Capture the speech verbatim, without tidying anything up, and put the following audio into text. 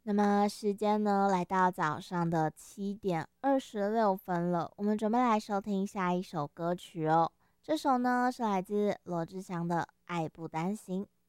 那么时间呢，来到早上的七点二十六分了，我们准备来收听下一首歌曲哦。这首呢是来自罗志祥的《爱不担心》。